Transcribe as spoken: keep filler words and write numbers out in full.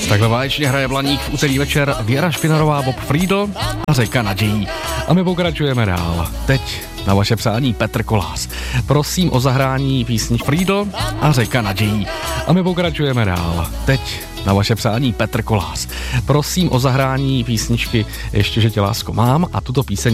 Takhle báječně hraje v Laních v úterý večer Věra Špinarová, Bob Friedl a Řeka nadějí. A my pokračujeme dál. Teď na vaše přání Petr Kolás. Prosím o zahrání písni Friedl a Řeka nadějí. A my pokračujeme dál. Teď na vaše přání Petr Kolás. Prosím o zahrání písničky Ještě, že tě lásko mám a tuto píseň